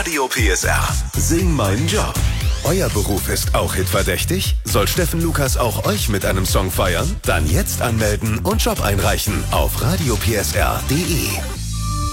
Radio PSR. Sing meinen Job. Euer Beruf ist auch hitverdächtig? Soll Steffen Lukas auch euch mit einem Song feiern? Dann jetzt anmelden und Job einreichen auf radiopsr.de.